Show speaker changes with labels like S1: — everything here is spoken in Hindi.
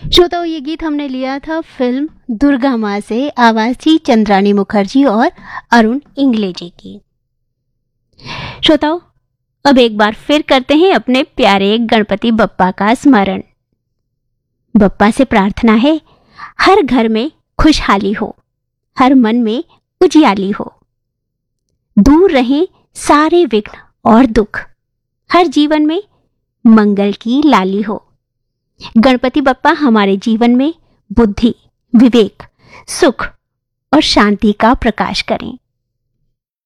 S1: श्रोताओं, ये गीत हमने लिया था फिल्म दुर्गा माँ से। आवाज थी चंद्रानी मुखर्जी और अरुण इंगले जी की। श्रोताओं, अब एक बार फिर करते हैं अपने प्यारे गणपति बप्पा का स्मरण। बप्पा से प्रार्थना है, हर घर में खुशहाली हो, हर मन में उजियाली हो, दूर रहें सारे विघ्न और दुख, हर जीवन में मंगल की लाली हो। गणपति बप्पा हमारे जीवन में बुद्धि, विवेक, सुख और शांति का प्रकाश करें।